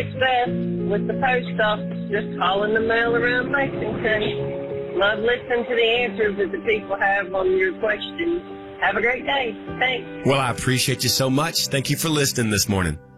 next best with the post office, just hauling the mail around Lexington. Love listening to the answers that the people have on your questions. Have a great day. Thanks. Well, I appreciate you so much. Thank you for listening this morning.